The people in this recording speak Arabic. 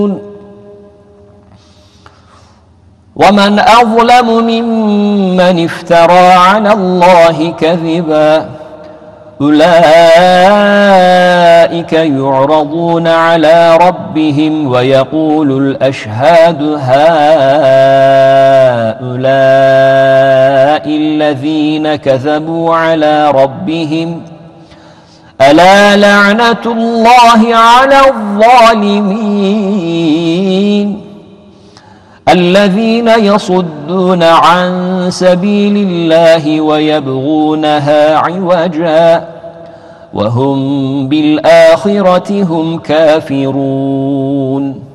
ومن أظلم ممن افترى على الله كذبا أولئك يعرضون على ربهم ويقول الأشهاد هؤلاء الذين كذبوا على ربهم ألا لعنة الله على الظالمين الذين يصدون عن سبيل الله ويبغونها عوجا وهم بالآخرة هم كافرون